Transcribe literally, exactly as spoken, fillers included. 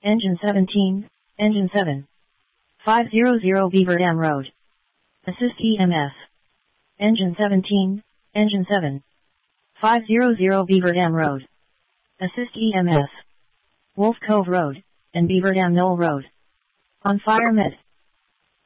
Engine seventeen, Engine seven. five hundred Beaver Dam Road. Assist E M S. Engine seventeen, Engine seven. five hundred Beaver Dam Road. Assist E M S. Wolf Cove Road, and Beaver Dam Knoll Road. On fire med.